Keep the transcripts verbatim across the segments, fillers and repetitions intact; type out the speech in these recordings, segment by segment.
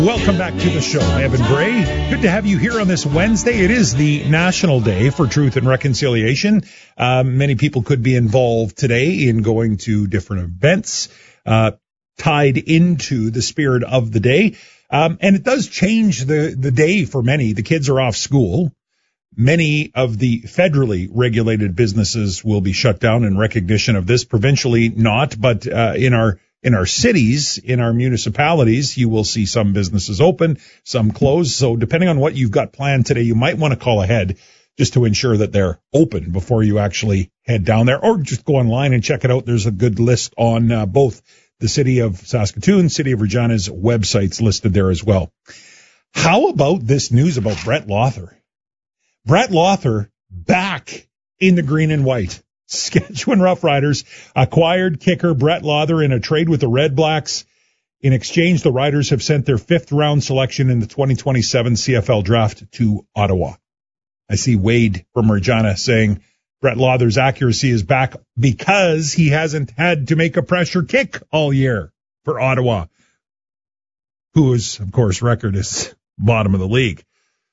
Welcome back to the show. Evan Bray, good to have you here on this Wednesday. It is the National Day for Truth and Reconciliation. Um, many people could be involved today in going to different events uh, tied into the spirit of the day. Um, and it does change the, the day for many. The kids are off school. Many of the federally regulated businesses will be shut down in recognition of this. Provincially, not, but uh, in our In our cities, in our municipalities, you will see some businesses open, some closed. So depending on what you've got planned today, you might want to call ahead just to ensure that they're open before you actually head down there, or just go online and check it out. There's a good list on uh, both the City of Saskatoon, City of Regina's websites listed there as well. How about this news about Brett Lauther? Brett Lauther back in the green and white. Saskatchewan Roughriders acquired kicker Brett Lauther in a trade with the Red Blacks. In exchange, the Riders have sent their fifth round selection in the twenty twenty-seven C F L draft to Ottawa. I see Wade from Regina saying Brett Lauther's accuracy is back because he hasn't had to make a pressure kick all year for Ottawa, whose, of course, record is bottom of the league.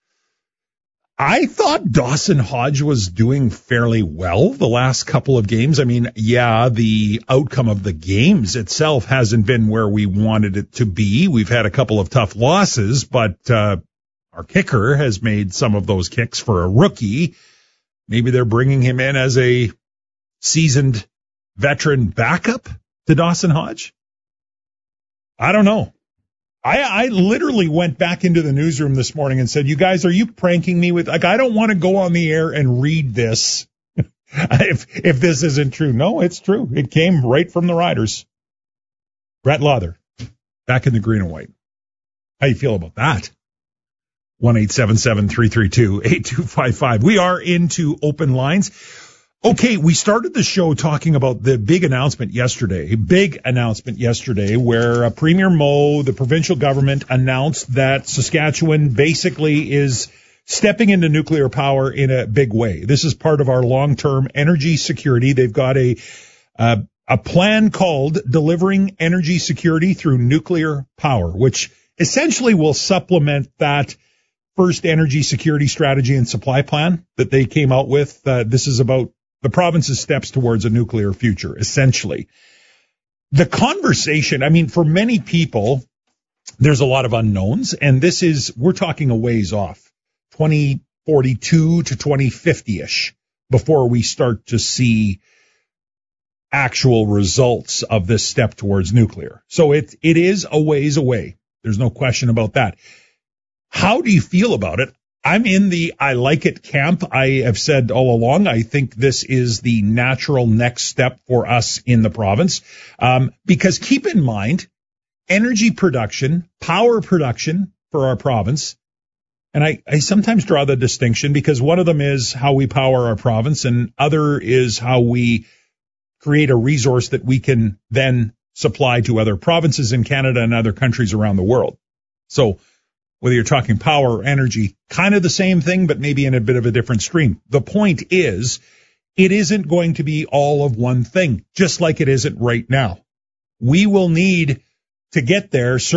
I thought Dawson Hodge was doing fairly well the last couple of games. I mean, yeah, the outcome of the games itself hasn't been where we wanted it to be. We've had a couple of tough losses, but uh, our kicker has made some of those kicks for a rookie. Maybe they're bringing him in as a seasoned veteran backup to Dawson Hodge. I don't know. I, I literally went back into the newsroom this morning and said, you guys, are you pranking me with, like, I don't want to go on the air and read this if if this isn't true. No, it's true. It came right from the Riders. Brett Lauther, back in the green and white. How you feel about that? one eight seven seven, three three two, eight two five five. We are into open lines. Okay, we started the show talking about the big announcement yesterday, big announcement yesterday where uh, Premier Moe, the provincial government, announced that Saskatchewan basically is stepping into nuclear power in a big way. This is part of our long-term energy security. They've got a uh, a plan called Delivering Energy Security Through Nuclear Power, which essentially will supplement that first energy security strategy and supply plan that they came out with. Uh, this is about the province's steps towards a nuclear future, essentially. The conversation, I mean, for many people, there's a lot of unknowns, and this is, we're talking a ways off, twenty forty-two to twenty fifty-ish, before we start to see actual results of this step towards nuclear. So it it is a ways away. There's no question about that. How do you feel about it? I'm in the I like it camp. I have said all along, I think this is the natural next step for us in the province. Um, because keep in mind, energy production, power production for our province, and I, I sometimes draw the distinction because one of them is how we power our province and other is how we create a resource that we can then supply to other provinces in Canada and other countries around the world. So whether you're talking power or energy, kind of the same thing, but maybe in a bit of a different stream. The point is, it isn't going to be all of one thing, just like it isn't right now. We will need to get there